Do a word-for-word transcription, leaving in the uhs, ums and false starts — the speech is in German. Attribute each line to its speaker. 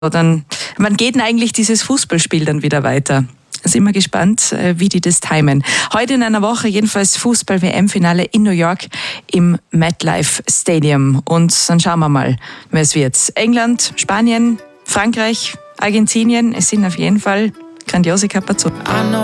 Speaker 1: dann, wann geht denn eigentlich dieses Fußballspiel dann wieder weiter? Sind wir gespannt, wie die das timen. Heute in einer Woche jedenfalls Fußball-W M-Finale in New York im MetLife Stadium. Und dann schauen wir mal, wer es wird. England, Spanien, Frankreich, Argentinien. Es sind auf jeden Fall grandiose Kapazitäten.